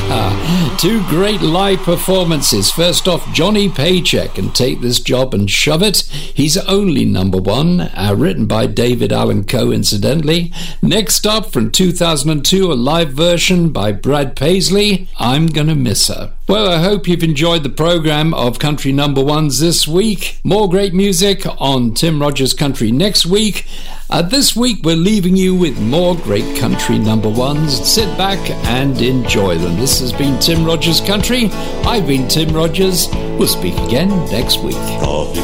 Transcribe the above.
Two great live performances. First off, Johnny Paycheck and Take This Job and Shove It. He's only number one, written by David Allan Coe, incidentally. Next up, from 2002, a live version by Brad Paisley, I'm Gonna Miss Her. Well, I hope you've enjoyed the program of Country Number Ones this week. More great music on Tim Rogers Country next week. This week, we're leaving you with more great country number ones. Sit back and enjoy them. This has been Tim Rogers Country. I've been Tim Rogers. We'll speak again next week. Coffee